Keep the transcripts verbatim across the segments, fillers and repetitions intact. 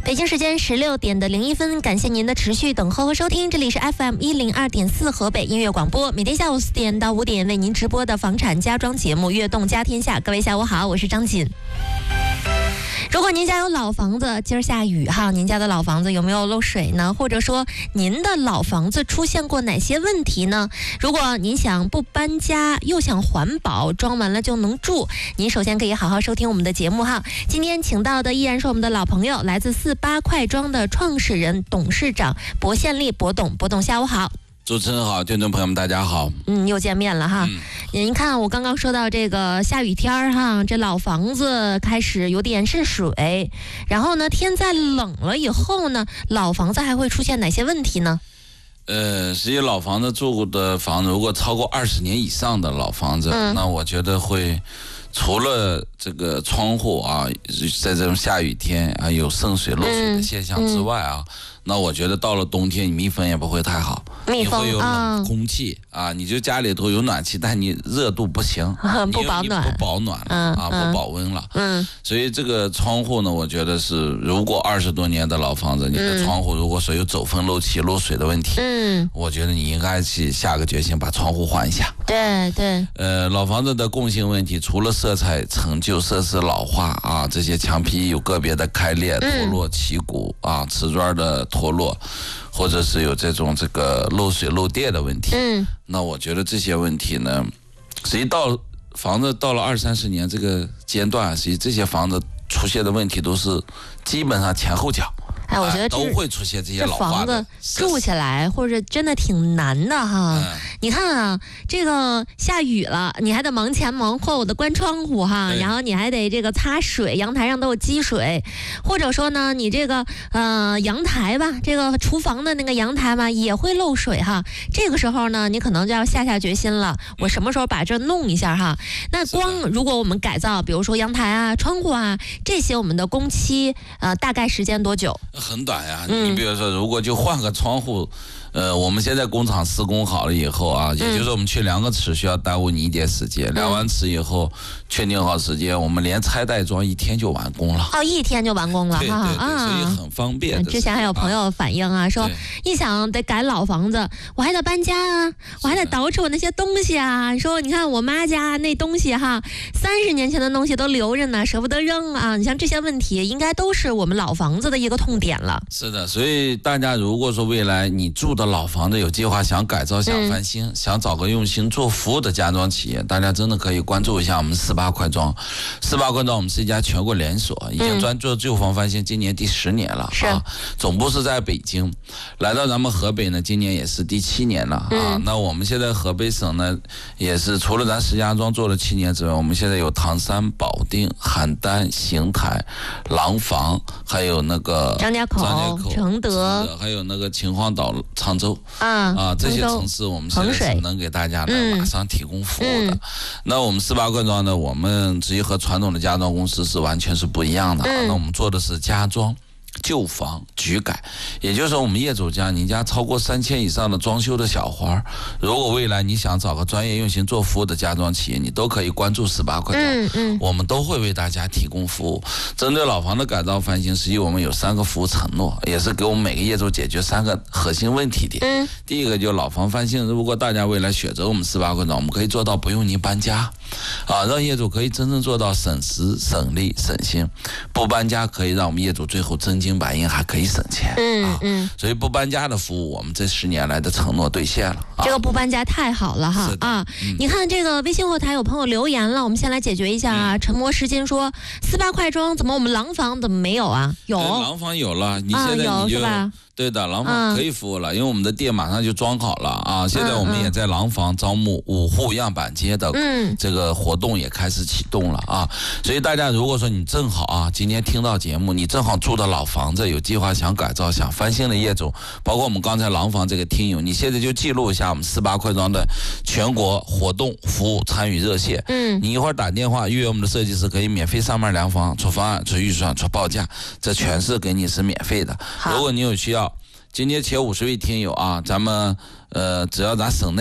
北京时间十六点的零一分，感谢您的持续等候和收听，这里是 F M 一零二点四河北音乐广播，每天下午四点到五点为您直播的房产家装节目《悦动家天下》。各位下午好，我是张锦。如果您家有老房子，今儿下雨哈，您家的老房子有没有漏水呢？或者说您的老房子出现过哪些问题呢？如果您想不搬家又想环保，装完了就能住，您首先可以好好收听我们的节目哈。今天请到的依然是我们的老朋友，来自四八快装的创始人、董事长薄宪利薄董。薄董下午好。 主持人好，听众朋友们大家好。 嗯，又见面了哈。嗯、您看我刚刚说到这个下雨天儿哈，这老房子开始有点渗水，然后呢，天再冷了以后呢，老房子还会出现哪些问题呢？ 呃，实际老房子住的房子，如果超过二十年以上的老房子，嗯、那我觉得会除了这个窗户啊，在这种下雨天啊有渗水漏水的现象之外啊。嗯嗯那我觉得到了冬天，你密封也不会太好， 密封你会有冷空气、嗯、啊，你就家里头有暖气，但你热度不行， 不保暖， 不保暖了、 嗯、 啊， 嗯、 不保温了。 嗯， 所以这个窗户呢，我觉得是，如果二十多年的老房子，你的窗户如果说有走风漏气、漏水的问题，嗯，我觉得你应该去下个决心把窗户换一下。 对对。 呃，老房子的共性问题，除了色彩陈旧、设施老化啊，这些墙皮有个别的开裂、脱落、起骨、嗯、啊，瓷砖的脱落。或者是有这种这个漏水漏电的问题，嗯，那我觉得这些问题呢，实际到房子到了二三十年这个阶段，实际这些房子出现的问题都是基本上前后脚。 哎，我觉得、 啊、都会出现这些老化的。 这房子住起来或者真的挺难的哈。嗯、你看啊，这个下雨了，你还得忙前忙后的关窗户哈，然后你还得这个擦水，阳台上都有积水，或者说呢，你这个呃阳台吧，这个厨房的那个阳台吧也会漏水哈。这个时候呢，你可能就要下下决心了，我什么时候把这弄一下哈？那光如果我们改造，比如说阳台啊、窗户啊这些，我们的工期呃大概时间多久？ 很短呀，你比如说，如果就换个窗户，呃，我们现在工厂施工好了以后啊，也就是我们去量个尺需要耽误你一点时间，量完尺以后确定好时间，我们连拆带装一天就完工了。 哦，一天就完工了， 对对对，啊、所以很方便。 之前还有朋友反映啊，说一想得改老房子，我还得搬家啊，我还得捯饬我那些东西啊。说你看我妈家那东西哈，三十年前的东西都留着呢，舍不得扔啊。你像这些问题，应该都是我们老房子的一个痛点了。 是的，所以大家如果说未来你住的老房子有计划想改造、想翻新、嗯、想找个用心做服务的家装企业，大家真的可以关注一下我们四八快装。四八快装我们是一家全国连锁，已经专做旧房翻新，今年第十年了、嗯、啊。总部是在北京，来到咱们河北呢，今年也是第七年了啊。嗯、那我们现在河北省呢，也是除了咱石家庄做了七年之外，我们现在有唐山、保定、邯郸、邢台、廊坊，还有那个张家口。承德， 还有那个秦皇岛、沧州啊啊，这些城市我们现在是能给大家来马上提供服务的。嗯、那我们四八快装呢，我们直接和传统的家装公司是完全是不一样的。嗯、那我们做的是家装、旧房、局改，也就是说，我们业主家，你家超过三千以上的装修的小花，如果未来你想找个专业用心做服务的家装企业，你都可以关注四八快装，嗯嗯，我们都会为大家提供服务。针对老房的改造翻新，实际我们有三个服务承诺，也是给我们每个业主解决三个核心问题点。嗯，第一个就是老房翻新，如果大家未来选择我们四八快装，我们可以做到不用您搬家，啊，让业主可以真正做到省时、省力、省心。不搬家可以让我们业主最后真金白银，还可以省钱。嗯啊、嗯，所以不搬家的服务，我们这十年来的承诺兑现了。啊、 这个不搬家太好了哈啊！嗯、你看这个微信后台有朋友留言了，我们先来解决一下啊。嗯、沉默时间说四八快装怎么我们廊坊怎么没有啊？有， 廊坊有了，你现在你就。啊对的，廊坊可以服务了，嗯、因为我们的店马上就装好了啊！现在我们也在廊坊招募五户样板街的这个活动也开始启动了啊！所以大家如果说你正好啊，今天听到节目，你正好住的老房子有计划想改造、想翻新的业主，包括我们刚才廊坊这个听友，你现在就记录一下我们四八快装的全国活动服务参与热线。嗯，你一会儿打电话预约我们的设计师，可以免费上门量房、出方案、出预算、出报价，这全是给你是免费的。如果你有需要。今天前五十位听友啊，咱们呃，只要咱省内的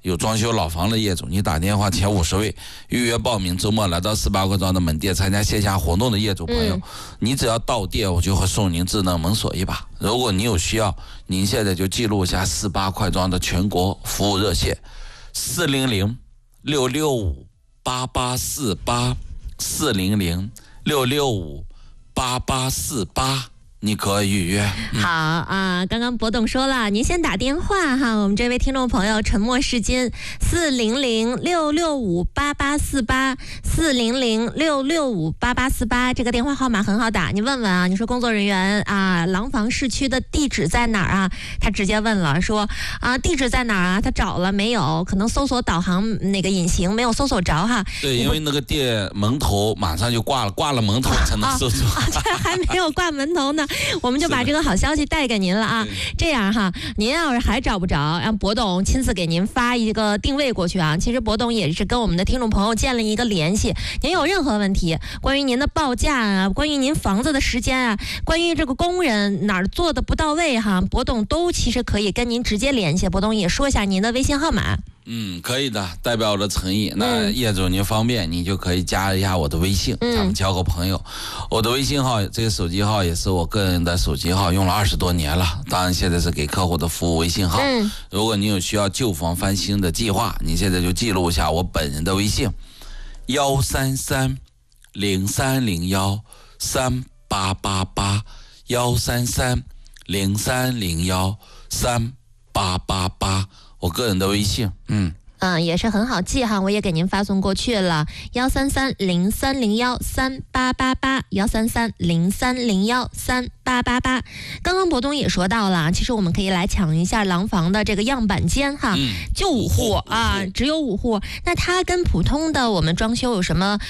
有装修老房的业主，你打电话前五十位预约报名，周末来到四八贵庄的门店参加线下活动的业主朋友，嗯、你只要到店，我就会送您智能门锁一把。如果你有需要，您现在就记录一下四八快装的全国服务热线：四零零六六五八八四八，四零零六六五八八四八。你可以预约。 好啊，刚刚博董说了，您先打电话哈，我们这位听众朋友沉默是金，四零零六六五八八四八，四零零六六五八八四八，这个电话号码很好打，你问问啊，你说工作人员啊，廊坊市区的地址在哪儿啊？他直接问了，说啊，地址在哪儿啊？他找了没有？可能搜索导航那个引擎没有搜索着哈。 对，因为那个店门头马上就挂了，挂了门头才能搜索。 啊，这还没有挂门头呢。我们就把这个好消息带给您了啊！这样哈，您要是还找不着，让博董亲自给您发一个定位过去啊。其实博董也是跟我们的听众朋友建立一个联系，您有任何问题，关于您的报价啊，关于您房子的时间啊，关于这个工人哪儿做的不到位哈，博董都其实可以跟您直接联系。博董也说一下您的微信号码。 嗯，可以的，代表我的诚意。那业主您方便，你就可以加一下我的微信，嗯、咱们交个朋友。我的微信号，这个手机号也是我个人的手机号，用了二十多年了。当然，现在是给客户的服务微信号。嗯、如果你有需要旧房翻新的计划，你现在就记录一下我本人的微信：幺三三零三零幺三八八八，幺三三零三零幺三八八八。我个人的微信，嗯嗯，也是很好记哈，我也给您发送过去了，幺三三零三零幺三八八八，幺三三零三零幺三八八八。刚刚博东也说到了，其实我们可以来抢一下廊坊的这个样板间哈，嗯、就五户啊，只有五户。那它跟普通的我们装修有什么